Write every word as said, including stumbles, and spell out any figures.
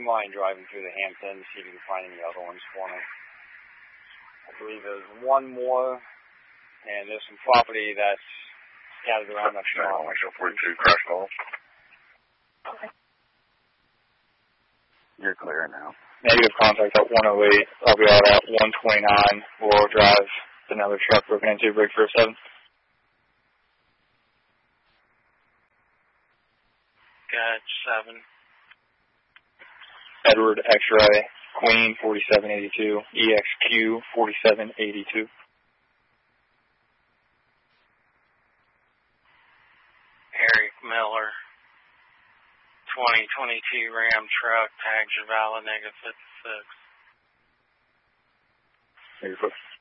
mind driving through the Hamptons, see if you can find any other ones for me. I believe there's one more, and there's some property that's scattered around that shop. Show forty-two, crash call. Okay. You're clear now. Negative contact at one oh eight. I'll be out at one twenty-nine. Laurel Drive. Another truck broken into, break for seven. Got seven. Edward X-Ray, Queen forty-seven eighty-two, E X Q forty-seven eighty-two. Eric Miller, twenty twenty-two Ram truck, tag Javala, negative fifty-six. Negative.